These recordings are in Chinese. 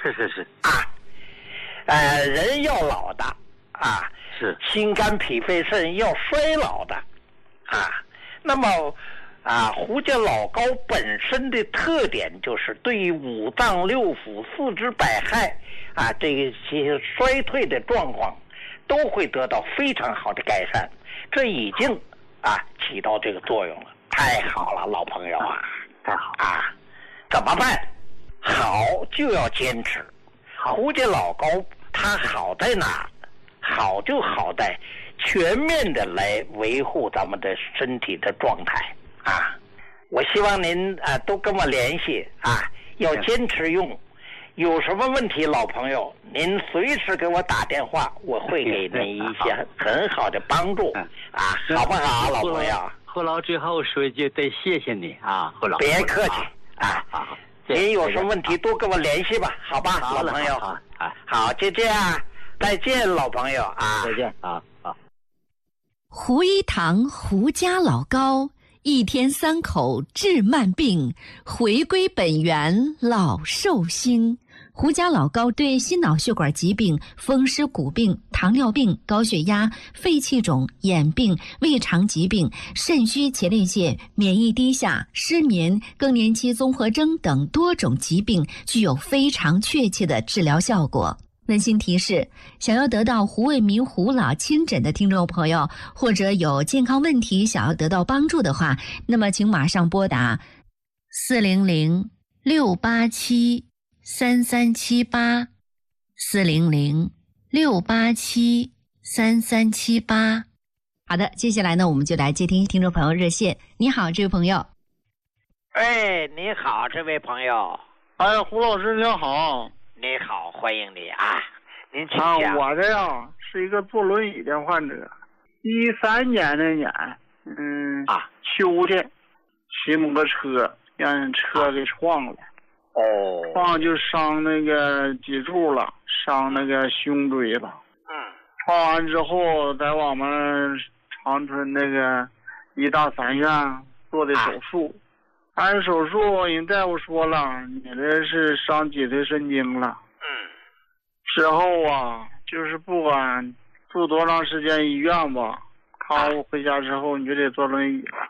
是啊，人要老的啊， 是心肝脾肺肾要衰老的啊。那么胡家老高本身的特点就是对于五脏六腑、四肢百骸这些衰退的状况都会得到非常好的改善，这已经起到这个作用了。太好了，老朋友啊， 太好怎么办？好就要坚持。胡家老高他好在哪？好就好在全面的来维护咱们的身体的状态我希望您都跟我联系要坚持用。有什么问题，老朋友您随时给我打电话，我会给您一些很好的帮助好不好，老朋友？ 胡老最后说一句，得谢谢你胡老。 别客气好， 您有什么问题多跟我联系吧，好吧，老朋友。好，就这样，再见，老朋友再见胡一堂胡家老高，一天3口治慢病，回归本源老寿星。胡家老高对心脑血管疾病、风湿骨病、糖尿病、高血压、肺气肿、眼病、胃肠疾病、肾虚前列腺、免疫低下、失眠、更年期综合征等多种疾病具有非常确切的治疗效果。温馨提示：想要得到胡卫民胡老亲诊的听众朋友，或者有健康问题想要得到帮助的话，那么请马上拨打400-687-3378，400-687-3378。好的，接下来呢，我们就来接听众朋友热线。你好，这位朋友。 你好，这位朋友。 胡老师您好。 你好，欢迎你您请讲。 我这样是一个坐轮椅的患者。13年那年，秋天骑摩托车让人车给撞了。撞就伤那个脊柱了，伤那个胸椎了。撞完之后，在我们长春那个医大3院做的手术。按手术，人大夫说了，你这是伤脊髓神经了。之后就是不管住多长时间医院吧，康复回家之后你就得坐轮椅了。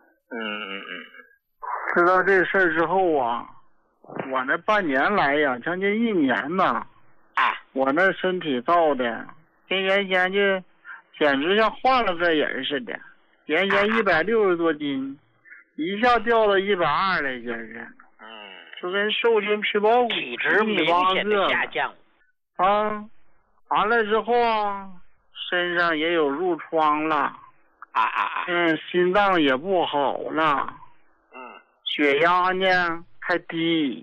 知道这事儿之后我那半年来呀，将近1年呐，我那身体造的跟原先就简直像换了个人似的，原先160多斤。一下掉到120来斤儿就跟瘦筋皮包骨体质明显的下降完了之后身上也有褥疮了心脏也不好了血压呢还低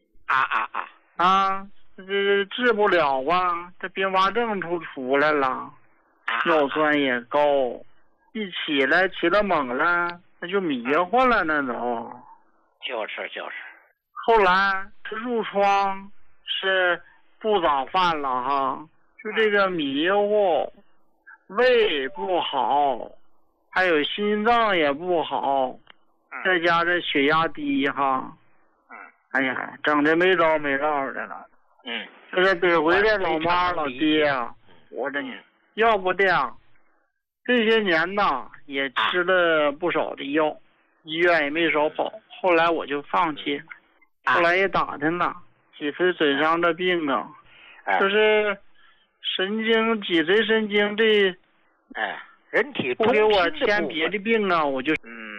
这治不了这并发症出来了尿酸也高，一起来猛了那就迷糊了，那都就是。 后来这褥疮是不早犯了就这个迷糊，胃不好，还有心脏也不好，再加这血压低哎呀，整的没招没落的了。这个得回这老妈老爹活着呢，要不这样。这些年也吃了不少的药，医院也没少跑。后来我就放弃了。后来也打听了，脊髓损伤的病就是脊髓神经这人体不给我添别的病我就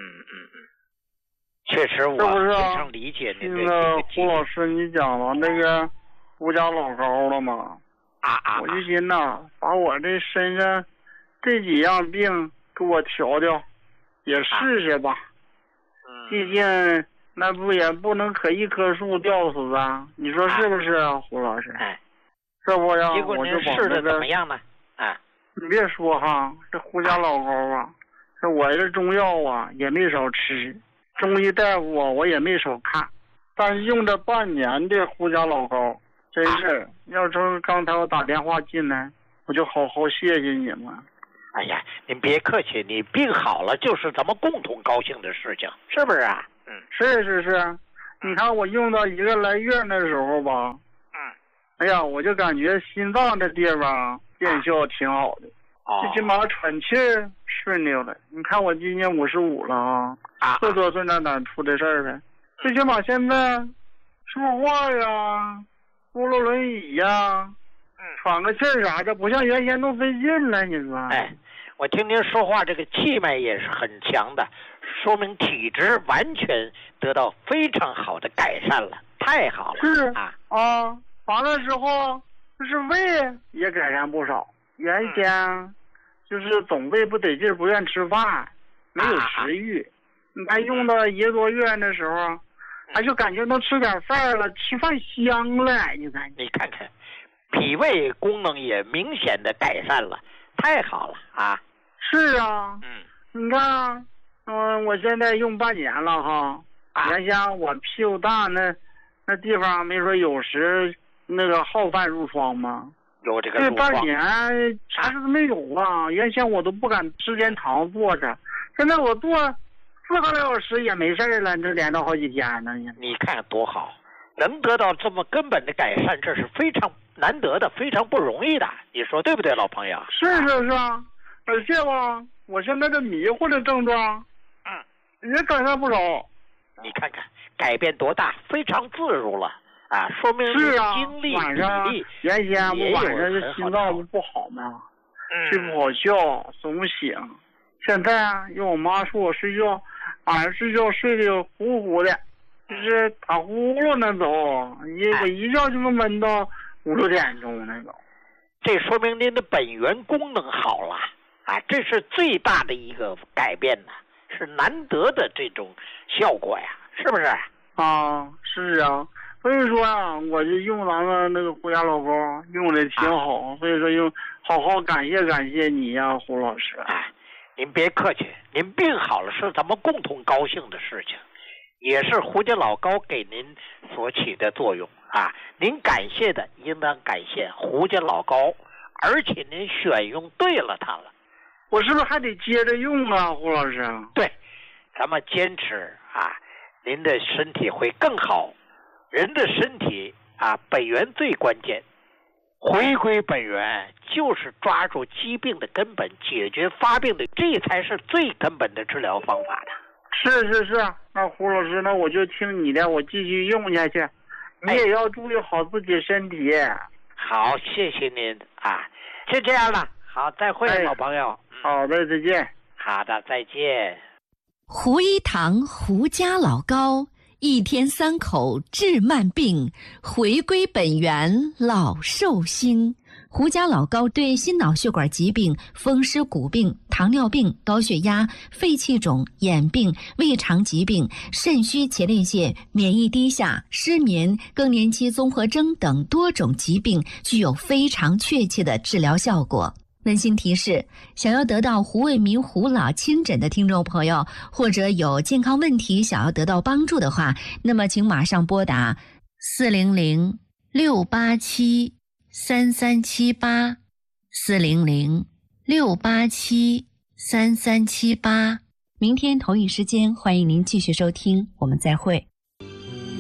确实我非常理解您的胡老师你讲了那个胡家老高了吗？我就寻把我这身上这几样病给我调调，也试试吧。毕竟那也不能可一棵树吊死你说是不是胡老师？这不呀， 结果您试的怎么样呢？ 你别说这胡家老高这我这中药也没少吃，中医大夫我也没少看，但是用这半年的胡家老高，真是要说刚才我打电话进来，我就好谢谢你们。 哎呀，您别客气，你病好了就是咱们共同高兴的事情，是不是是。你看我用到1个来月的时候吧， 哎呀，我就感觉心脏这地方见效挺好的，最起码喘气儿顺溜了。你看我今年55了40多岁哪出的事儿呗？最起码现在说话呀，扶了轮椅呀，喘个气儿啥的，不像原先都费劲了。你说？ 哎，我听您说话，这个气脉也是很强的，说明体质完全得到非常好的改善了，太好了。 是啊，完了之后就是胃也改善不少。原先就是总胃不得劲儿，不愿吃饭，没有食欲。你看用到1个多月的时候，就感觉能吃点饭了，吃饭香了。你看看，脾胃功能也明显的改善了，太好了啊！ 是啊，你看，我现在用半年了哈。原先我屁股大那地方没说有时那个好犯褥疮吗？ 有这个这半年啥事都没有啊！原先我都不敢时间长坐着，现在我坐4个来小时也没事了，这连到好几天呢。 你看多好，能得到这么根本的改善，这是非常难得的，非常不容易的。你说对不对，老朋友？ 是啊，而且吧，我现在这迷糊的症状，也改善不少。 你看看改变多大，非常自如了啊！说明精力晚上原先我晚上这心脏不好嘛，睡不好觉，总醒。现在用我妈说我睡觉，晚上睡觉睡得呼呼的，就是打呼噜那种，我一觉就能闷到5、6点钟那种。 这说明您的本源功能好了啊！这是最大的一个改变呢，是难得的这种效果呀，是不是？ 是啊，所以说我就用咱们那个胡家老膏用的挺好，所以说好好感谢你呀，胡老师。 您别客气，您病好了是咱们共同高兴的事情，也是胡家老膏给您所起的作用啊！您感谢的应当感谢胡家老膏，而且您选用对了它了。 我是不是还得接着用啊，胡老师？ 对，咱们坚持您的身体会更好。人的身体本源最关键，回归本源就是抓住疾病的根本，解决发病的，这才是最根本的治疗方法的。 是，那胡老师，那我就听你的，我继续用下去。你也要注意好自己身体。 好，谢谢您就这样了。好，再会，老朋友。 好的，再见。 好的，再见。 胡一堂胡家老膏，1天3口治慢病，回归本源老寿星。胡家老膏对心脑血管疾病、风湿骨病、糖尿病、高血压、肺气肿、眼病、胃肠疾病、肾虚前列腺、免疫低下、失眠、更年期综合征等多种疾病具有非常确切的治疗效果。温馨提示：想要得到胡卫民胡老亲诊的听众朋友，或者有健康问题想要得到帮助的话，那么请马上拨打400-687-3378 400-687-3378。明天同一时间，欢迎您继续收听，我们再会。